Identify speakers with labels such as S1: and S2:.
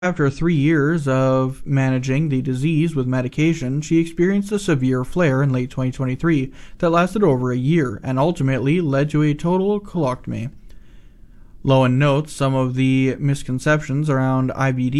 S1: After 3 years of managing the disease with medication, she experienced a severe flare in late 2023 that lasted over a year and ultimately led to a total colectomy. Lowen notes some of the misconceptions around IBD